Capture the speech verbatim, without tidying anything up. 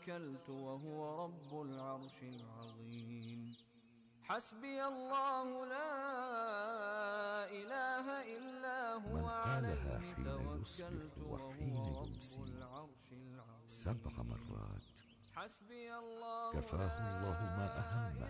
توكلت وهو رب العرش العظيم. حسبي الله لا إله إلا هو عليه توكلت وهو رب العرش العظيم. سبع مرات حسبي الله كفاه الله ما أهم